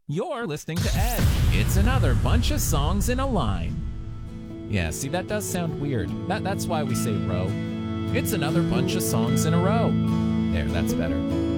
You're listening to Ed. It's another bunch of songs in a line. Yeah, see, that does sound weird. That's why we say row. It's another bunch of songs in a row. There, that's better.